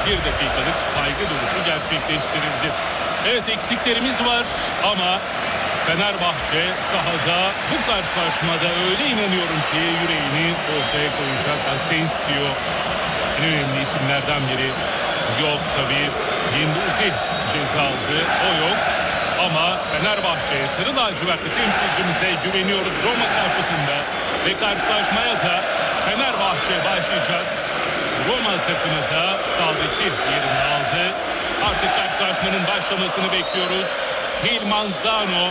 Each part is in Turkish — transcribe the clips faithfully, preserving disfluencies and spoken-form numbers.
bir dakikalık saygı duruşu gerçekleştirildi. Evet, eksiklerimiz var ama Fenerbahçe sahada bu karşılaşmada öyle inanıyorum ki yüreğini ortaya koyacak. Asensio en önemli isimlerden biri. Yok tabii, Gündüz'i ceza aldı, o yok. Ama Fenerbahçe'ye, sarı lacivertli temsilcimize güveniyoruz Roma karşısında. Ve karşılaşmaya da Fenerbahçe başlayacak. Roma takımı da sahadaki yerini aldı. Artık karşılaşmanın başlamasını bekliyoruz. Gil Manzano.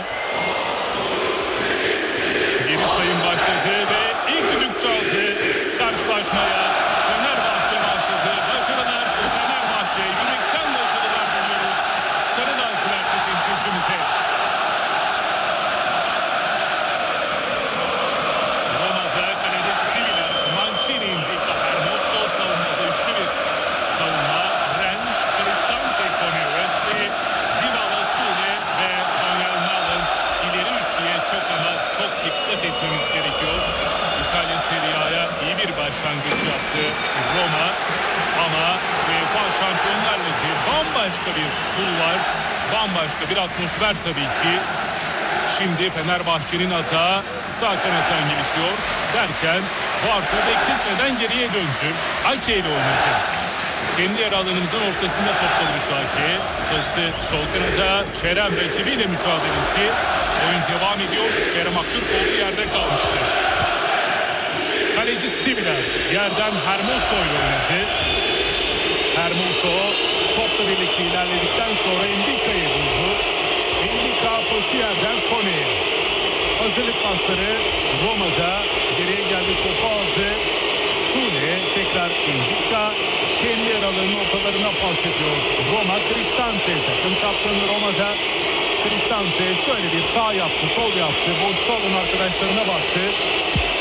Geri sayım başladı ve ilk düdük çaldı. Karşılaşmaya Fenerbahçe başladı. Başarılar Fenerbahçe'ye. Yürekten başarılar diliyoruz sarı lacivertli temsilcimize. Roma'da kalede Sivila, Mancini indikte Hermoso savunmada üçlü bir savunma. Rensch, Cristante, Kone, Wesley, Dybala, Sule ve Daniel Nalın ileri üçlüye çok ama çok dikkat etmemiz gerekiyor. İtalya Serie A'ya iyi bir başlangıç yaptı Roma ama UEFA Şampiyonlar Ligi bambaşka bir kulvar, bambaşka bir atmosfer tabii ki. Şimdi Fenerbahçe'nin hata sağ kanattan gelişiyor derken Bartu bekletmeden geriye döndü. Ake ile oynadı. Kendi yer alanımızın ortasında top kalmış Ake. Pası sol kanata, Kerem rakibiyle mücadelesi. Oyun devam ediyor. Kerem Aktürkoğlu yerde kalmıştı. Kaleci Sivila yerden Hermoso ile oynadı. Hermoso topla birlikte ilerledikten sonra Indica'yı buldu. Indica pası yerden Kone'ye. Hazırlık pasları Roma'da. Geriye geldi, topu aldı. Sule tekrar Indica. Kendi yer alanının ortalarına pas ediyor Roma. Cristante takım kaptanı Roma'da. Cristante şöyle bir sağ yaptı, sol yaptı. Boşta olan arkadaşlarına baktı.